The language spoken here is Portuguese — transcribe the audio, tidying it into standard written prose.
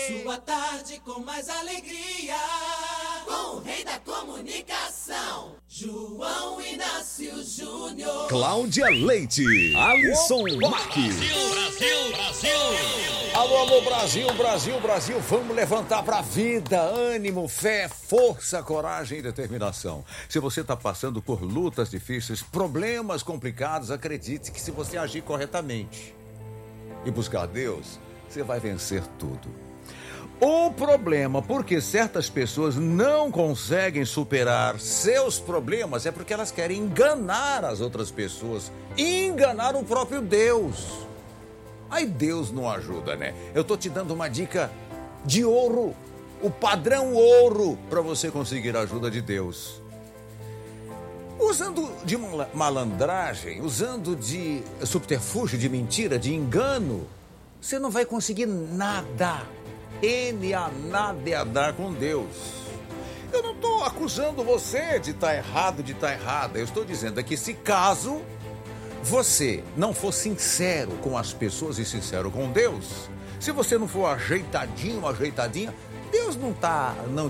Sua tarde com mais alegria, com o rei da comunicação, João Inácio Júnior. Cláudia Leite, Alisson Marques. Brasil! Alô, alô, Brasil. Vamos levantar pra vida. Ânimo, fé, força, coragem e determinação. Se você está passando por lutas difíceis, problemas complicados, acredite que se você agir corretamente e buscar Deus, você vai vencer tudo. O problema, porque certas pessoas não conseguem superar seus problemas, é porque elas querem enganar as outras pessoas, enganar o próprio Deus. Aí Deus não ajuda, né? Eu tô te dando uma dica de ouro, o padrão ouro, para você conseguir a ajuda de Deus. Usando de malandragem, usando de subterfúgio, de mentira, de engano, você não vai conseguir nada. Nada com Deus. Eu não estou acusando você de estar errado, de estar errada. Eu estou dizendo que se caso você não for sincero com as pessoas e sincero com Deus, se você não for ajeitadinho, ajeitadinha, Deus não